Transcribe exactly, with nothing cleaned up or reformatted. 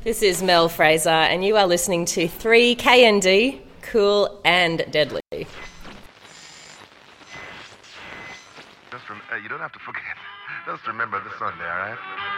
This is Mel Fraser, and you are listening to three K N D, Cool and Deadly. Just rem- uh, you don't have to forget. Just remember the Sunday, all right?